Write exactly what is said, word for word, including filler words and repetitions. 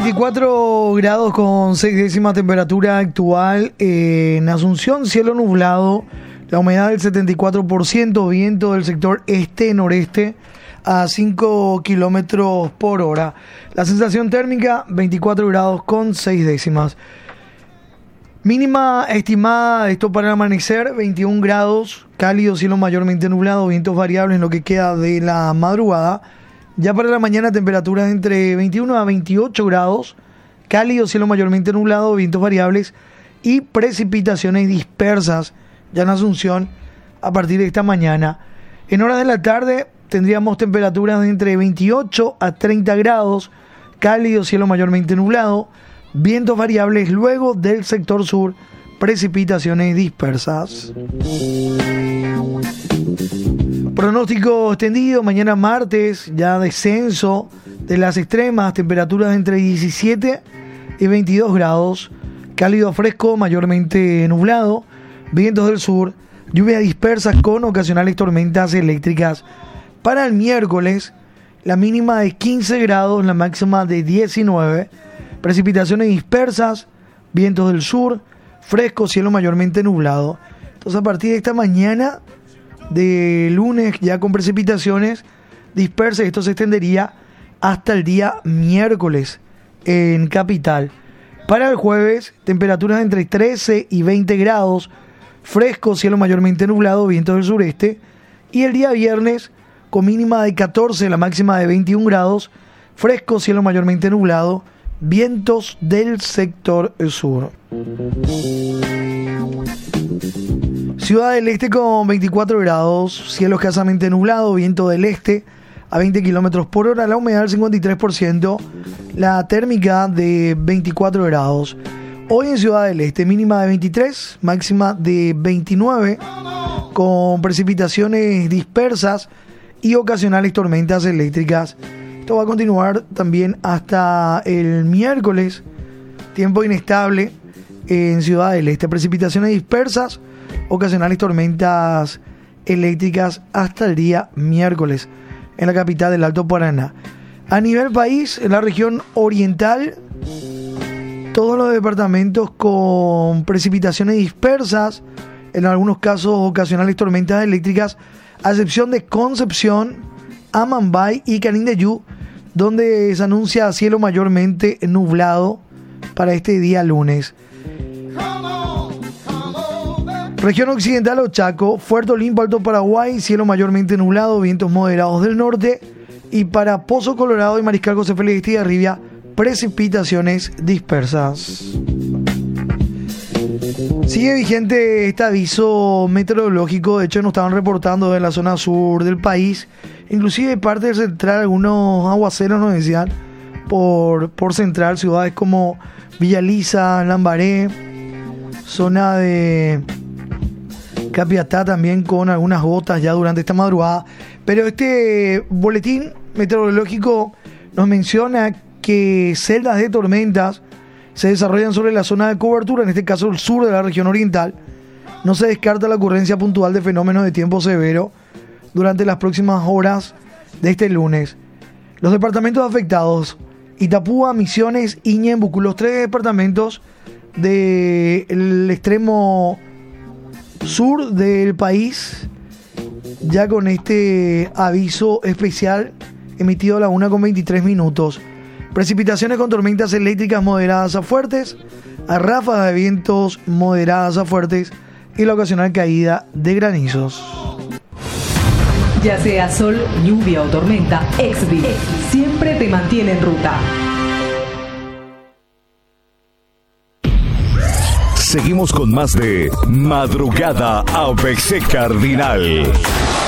veinticuatro grados con seis décimas temperatura actual en Asunción, cielo nublado, la humedad del setenta y cuatro por ciento, viento del sector este-noreste a cinco kilómetros por hora. La sensación térmica veinticuatro grados con seis décimas. Mínima estimada, esto para el amanecer, veintiún grados, cálido, cielo mayormente nublado, vientos variables en lo que queda de la madrugada. Ya para la mañana, temperaturas entre veintiuno a veintiocho grados, cálido, cielo mayormente nublado, vientos variables y precipitaciones dispersas ya en Asunción a partir de esta mañana. En horas de la tarde tendríamos temperaturas de entre veintiocho a treinta grados, cálido, cielo mayormente nublado, vientos variables, luego del sector sur, precipitaciones dispersas. Pronóstico extendido, mañana martes, ya descenso de las extremas, temperaturas entre diecisiete y veintidós grados, cálido fresco, mayormente nublado, vientos del sur, lluvias dispersas con ocasionales tormentas eléctricas. Para el miércoles, la mínima de quince grados, la máxima de diecinueve, precipitaciones dispersas, vientos del sur, fresco, cielo mayormente nublado. Entonces a partir de esta mañana de lunes, ya con precipitaciones dispersas, esto se extendería hasta el día miércoles en Capital. Para el jueves, temperaturas entre trece y veinte grados, fresco, cielo mayormente nublado, vientos del sureste. Y el día viernes, con mínima de catorce, la máxima de veintiún grados, fresco, cielo mayormente nublado, vientos del sector sur. Ciudad del Este con veinticuatro grados, cielo escasamente nublado, viento del este a veinte kilómetros por hora, la humedad del cincuenta y tres por ciento, la térmica de veinticuatro grados. Hoy en Ciudad del Este, mínima de veintitrés, máxima de veintinueve, con precipitaciones dispersas y ocasionales tormentas eléctricas. Esto va a continuar también hasta el miércoles, tiempo inestable en Ciudad del Este, precipitaciones dispersas, ocasionales tormentas eléctricas hasta el día miércoles en la capital del Alto Paraná. A nivel país, en la región oriental, todos los departamentos con precipitaciones dispersas, en algunos casos ocasionales tormentas eléctricas, a excepción de Concepción, Amambay y Canindeyú, donde se anuncia cielo mayormente nublado para este día lunes. Región occidental o Chaco, Puerto Limpo, Alto Paraguay, cielo mayormente nublado, vientos moderados del norte. Y para Pozo Colorado y Mariscal José Félix Estigarribia, precipitaciones dispersas. Sigue vigente este aviso meteorológico. De hecho, nos estaban reportando de la zona sur del país, inclusive parte del central, algunos aguaceros nos decían por, por central, ciudades como Villa Lisa, Lambaré, zona de Capiatá también con algunas gotas ya durante esta madrugada. Pero este boletín meteorológico nos menciona que celdas de tormentas se desarrollan sobre la zona de cobertura, en este caso el sur de la región oriental. No se descarta la ocurrencia puntual de fenómenos de tiempo severo durante las próximas horas de este lunes. Los departamentos afectados: Itapúa, Misiones, y Ñembucú, los tres departamentos del extremo sur del país, ya con este aviso especial emitido a la una con veintitrés minutos. Precipitaciones con tormentas eléctricas moderadas a fuertes, a ráfagas de vientos moderadas a fuertes y la ocasional caída de granizos. Ya sea sol, lluvia o tormenta, Exvi siempre te mantiene en ruta. Seguimos con más de Madrugada A B C Cardinal.